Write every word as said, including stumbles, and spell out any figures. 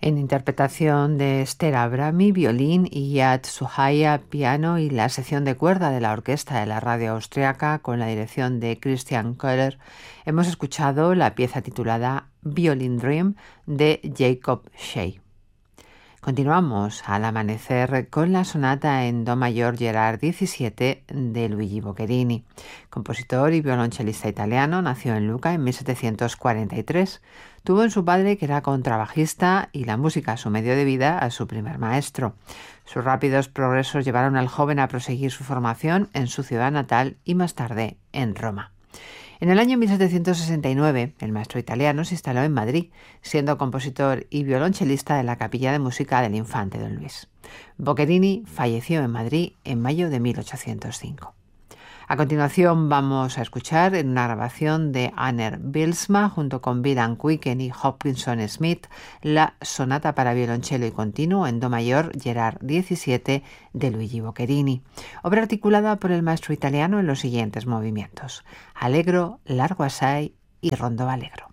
En interpretación de Esther Abrami, violín, y Yad Suhaya, piano, y la sección de cuerda de la orquesta de la radio austriaca con la dirección de Christian Köhler, hemos escuchado la pieza titulada Violin Dream de Jacob Shea. Continuamos al amanecer con la sonata en do mayor Gerard diecisiete de Luigi Boccherini. Compositor y violonchelista italiano, nació en Lucca en mil setecientos cuarenta y tres. Tuvo en su padre, que era contrabajista, y la música su medio de vida, a su primer maestro. Sus rápidos progresos llevaron al joven a proseguir su formación en su ciudad natal y más tarde en Roma. En el año mil setecientos sesenta y nueve, el maestro italiano se instaló en Madrid, siendo compositor y violonchelista de la Capilla de Música del Infante Don Luis. Boccherini falleció en Madrid en mayo de mil ochocientos cinco. A continuación vamos a escuchar en una grabación de Anner Bylsma junto con William Quicken y Hopkinson Smith la sonata para violonchelo y continuo en do mayor Gerard diecisiete de Luigi Boccherini, obra articulada por el maestro italiano en los siguientes movimientos: allegro, largo assai y rondo allegro.